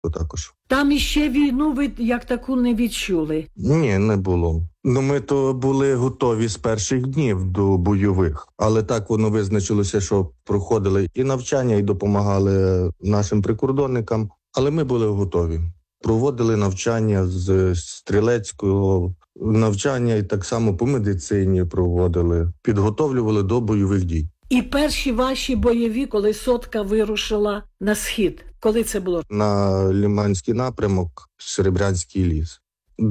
також. Там іще війну ви як таку не відчули? Ні, не було. Ми то були готові з перших днів до бойових, але так воно визначилося, що проходили і навчання, і допомагали нашим прикордонникам, але ми були готові. Проводили навчання з стрілецького навчання і так само по медицині проводили, підготовлювали до бойових дій. І перші ваші бойові, коли сотка вирушила на схід, коли це було? На Лиманський напрямок, Серебрянський ліс.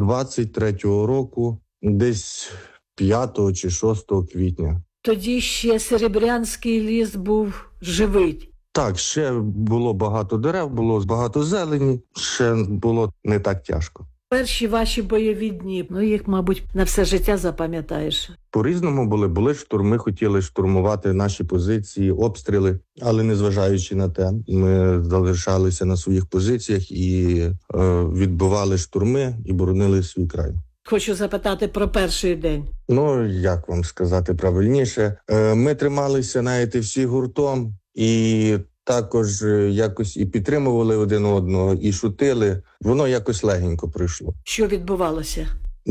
23-го року, десь 5 чи 6 квітня. Тоді ще Серебрянський ліс був живий. Так, ще було багато дерев, було багато зелені, ще було не так тяжко. Перші ваші бойові дні, їх, мабуть, на все життя запам'ятаєш. По-різному були штурми, хотіли штурмувати наші позиції, обстріли, але незважаючи на те, ми залишалися на своїх позиціях і відбивали штурми і боронили свій край. Хочу запитати про перший день. Як вам сказати правильніше, ми трималися, знаєте, всі гуртом і також якось і підтримували один одного, і шутили. Воно якось легенько пройшло. Що відбувалося?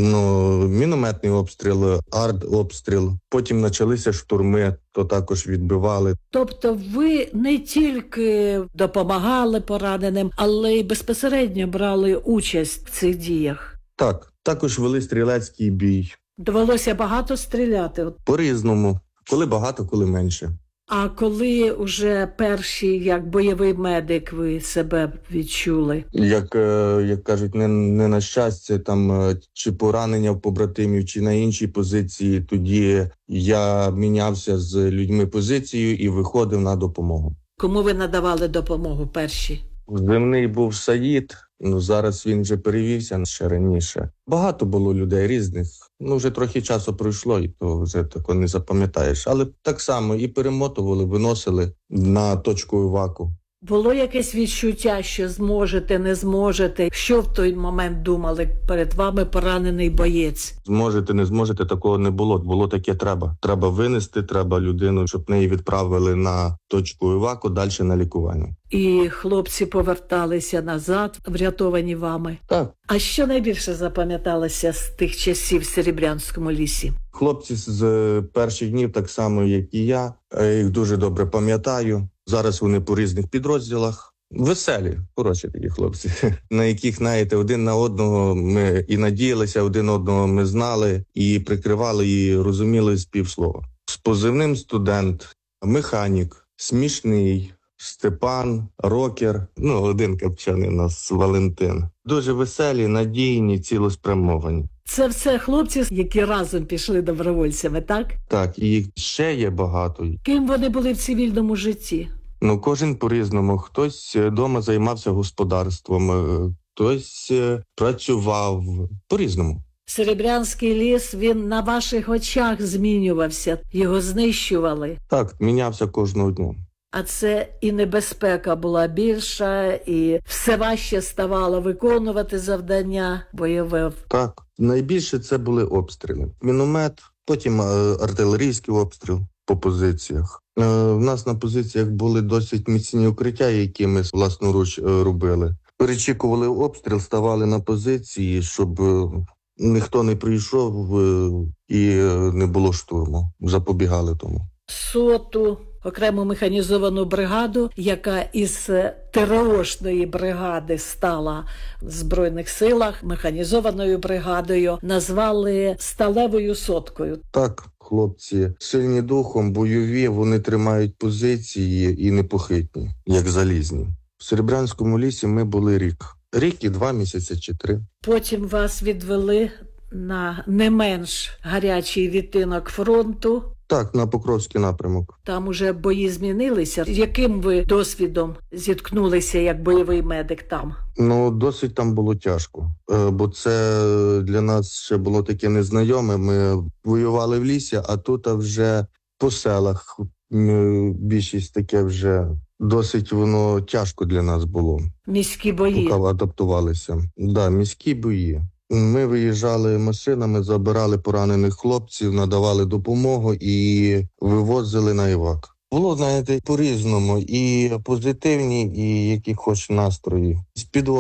Мінометний обстріл, артобстріл. Потім почалися штурми, то також відбивали. Тобто ви не тільки допомагали пораненим, але й безпосередньо брали участь в цих діях? Так, також вели стрілецький бій. Довелося багато стріляти? По-різному. Коли багато, коли менше. А коли вже перший, як бойовий медик, ви себе відчули? Як кажуть, не на щастя, там, чи поранення в побратимів, чи на іншій позиції, тоді я мінявся з людьми позицією і виходив на допомогу. Кому ви надавали допомогу перші? Земний був Саїд, зараз він вже перевівся ще раніше. Багато було людей різних. Вже трохи часу пройшло, і то вже тако не запам'ятаєш. Але так само і перемотували, виносили на точку еваку. Було якесь відчуття, що зможете, не зможете? Що в той момент думали? Перед вами поранений боєць. Зможете, не зможете, такого не було. Було таке треба. Треба винести, треба людину, щоб неї відправили на точку еваку, далі на лікування. І хлопці поверталися назад, врятовані вами? Так. А що найбільше запам'яталося з тих часів в Серебрянському лісі? Хлопці з перших днів, так само, як і я їх дуже добре пам'ятаю. Зараз вони по різних підрозділах. Веселі, хороші такі хлопці, на яких, знаєте, один на одного ми і надіялися, один одного ми знали, і прикривали, і розуміли з півслова. З позивним студент, механік, смішний, Степан, рокер, один капчаний у нас Валентин. Дуже веселі, надійні, цілеспрямовані. Це все хлопці, які разом пішли добровольцями, так? Так, і їх ще є багато. Ким вони були в цивільному житті? Кожен по-різному. Хтось вдома займався господарством, хтось працював по-різному. Серебрянський ліс, він на ваших очах змінювався, його знищували. Так, мінявся кожного дня. А це і небезпека була більша, і все важче ставало виконувати завдання бойове. Так, найбільше це були обстріли. Міномет, потім артилерійський обстріл по позиціях. У нас на позиціях були досить міцні укриття, які ми власноруч робили. Перечікували обстріл, ставали на позиції, щоб ніхто не прийшов і не було штурму. Запобігали тому. Соту, окрему механізовану бригаду, яка із ТРОшної бригади стала в Збройних силах, механізованою бригадою, назвали сталевою соткою. Так, хлопці сильні духом, бойові, вони тримають позиції і непохитні, як залізні. В Серебрянському лісі ми були рік. Рік і 2 місяці чи 3. Потім вас відвели на не менш гарячий відтинок фронту. Так, на Покровський напрямок. Там уже бої змінилися. Яким ви досвідом зіткнулися як бойовий медик там? Досить там було тяжко, бо це для нас ще було таке незнайоме. Ми воювали в лісі, а тут вже по селах більшість таке вже досить воно тяжко для нас було. Міські бої? Поки адаптувалися. Да, міські бої. Ми виїжджали машинами, забирали поранених хлопців, надавали допомогу і вивозили на евак. Було, знаєте, по-різному, і позитивні, і які хоч настрої. З